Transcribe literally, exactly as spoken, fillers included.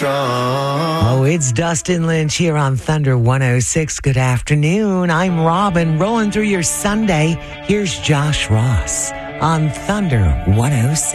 strong. Oh, it's Dustin Lynch here on Thunder one oh six. Good afternoon. I'm Robin, rolling through your Sunday. Here's Josh Ross on Thunder one oh six.